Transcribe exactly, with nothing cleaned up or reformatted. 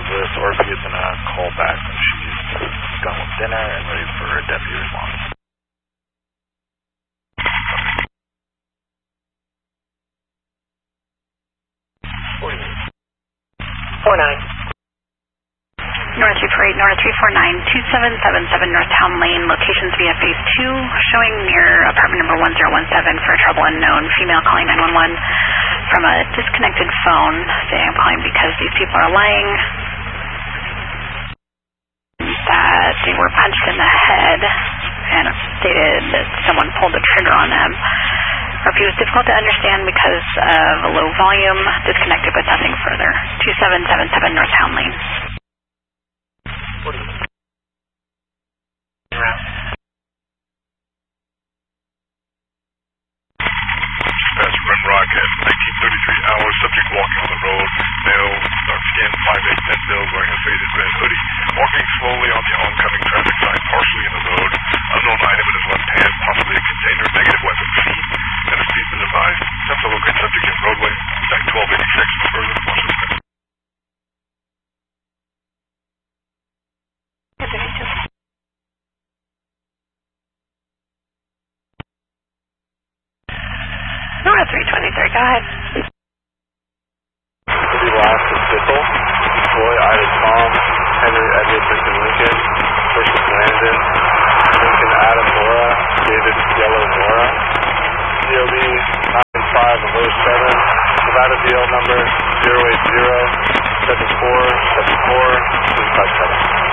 Louis. R P is going to call back when she's done with dinner and ready for a deputy response. four nine. North three four eight, North three four nine, two seven seven seven North Town Lane, locations via phase two, showing near apartment number one zero one seven for trouble unknown, female calling nine one one from a disconnected phone, saying I'm calling because these people are lying that they were punched in the head and stated that someone pulled the trigger on them. R P was difficult to understand because of a low volume, disconnected but nothing further. two seven seven seven North Town Lane. Dispatch Rimrock at nineteen thirty-three hours, subject walking on the road, male, dark skin, five eight, ten mil, wearing a faded red hoodie, walking slowly on the oncoming traffic sign, partially in the road, unknown item in his left hand, possibly a container, negative weapon, and a seat in the device, attempt to locate subject in roadway, contact twelve eighty-six, further, Washington. North three twenty-three, go ahead. The last is Bickle, Troy, Ida, Tom, Henry, Edward, Lincoln, Lincoln, Person, Landon, Lincoln, Adam, Laura, David, Yellow, Laura, D O B nine five oh seven, Nevada D L number zero eight zero seven four seven four three five seven.